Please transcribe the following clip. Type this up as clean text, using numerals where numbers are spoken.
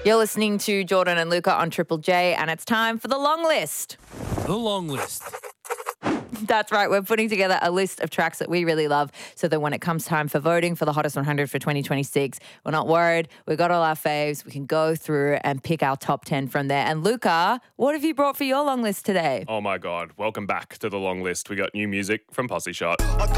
You're listening to Jordan and Luca on Triple J, and it's time for the long list. The long list. That's right. We're putting together a list of tracks that we really love so that when it comes time for voting for the Hottest 100 for 2026, we're not worried. We've got all our faves. We can go through and pick our top 10 from there. And Luca, what have you brought for your long list today? Oh my God. Welcome back to the long list. We got new music from Posse Shot.